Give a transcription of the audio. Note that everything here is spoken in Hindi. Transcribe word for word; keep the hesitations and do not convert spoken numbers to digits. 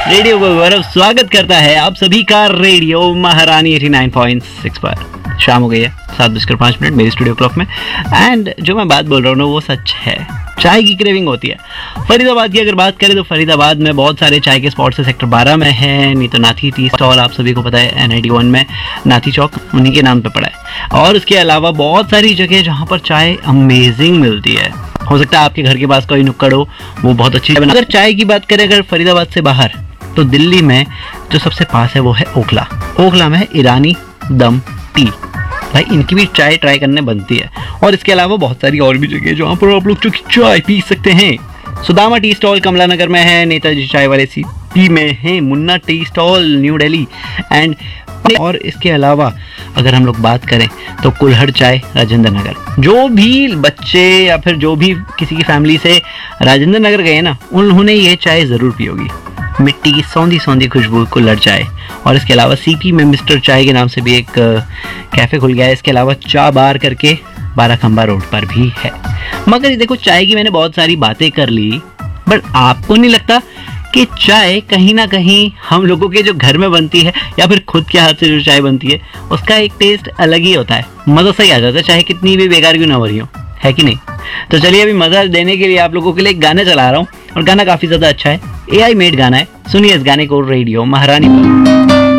रेडियो को गौरव स्वागत करता है आप सभी का रेडियो महारानी नवासी पॉइंट सिक्स पर। शाम हो गई है, सात बजकर पाँच मिनट मेरी स्टूडियो क्लॉक में। एंड जो मैं बात बोल रहा हूँ ना वो सच है, चाय की क्रेविंग होती है। फरीदाबाद की अगर बात करें तो फरीदाबाद में बहुत सारे चाय के स्पॉट्स है। सेक्टर बारह में है, नहीं तो नाथी टी स्टॉल आप सभी को पता है, एन आई टी वन में नाथी चौक उन्हीं के नाम पे पड़ा है। और उसके अलावा बहुत सारी जगह जहाँ पर चाय अमेजिंग मिलती है। हो सकता है आपके घर के पास कोई नुक्कड़ हो, वो बहुत अच्छी है। अगर चाय की बात करें अगर फरीदाबाद से बाहर, तो दिल्ली में जो सबसे पास है वो है ओखला। ओखला में है ईरानी दम टी, भाई इनकी भी चाय ट्राई करने बनती है। और इसके अलावा बहुत सारी और भी जगह जहाँ पर आप लोग चाय पी सकते हैं। सुदामा टी स्टॉल कमला नगर में है, नेताजी चाय वाले सिटी में है, Munna tea stall new Delhi and और इसके अलावा अगर हम लोग बात करें तो कुल्हड़ चाय राजेंद्र नगर। जो भी बच्चे या फिर जो भी किसी की फैमिली से राजेंद्र नगर गए ना, उन्होंने ये चाय ज़रूर पी होगी। मिट्टी की सौंधी सौंधी खुशबू कुल्हड़ चाय। और इसके अलावा सीपी में मिस्टर चाय के नाम से भी एक कैफ़े खुल गया है। इसके अलावा चा बार करके बारह खंबा रोड पर भी है। मगर देखो, चाय की मैंने बहुत सारी बातें कर ली, बट आपको नहीं लगता कि चाय कहीं ना कहीं हम लोगों के जो घर में बनती है या फिर खुद के हाथ से जो चाय बनती है उसका एक टेस्ट अलग ही होता है, मज़ा सही आ जाता है, चाहे कितनी भी बेकार क्यों ना हो रही हो, है कि नहीं? तो चलिए अभी मज़ा देने के लिए आप लोगों के लिए एक गाना चला रहा हूँ और गाना काफ़ी ज़्यादा अच्छा है, ए आई मेड गाना है। सुनिए इस गाने को रेडियो महारानी पर।